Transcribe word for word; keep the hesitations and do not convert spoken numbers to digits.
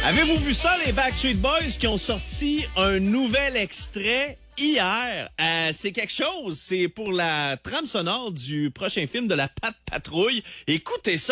Avez-vous vu ça, les Backstreet Boys qui ont sorti un nouvel extrait hier? Euh, c'est quelque chose. C'est pour la trame sonore du prochain film de la Patte Patrouille. Écoutez ça.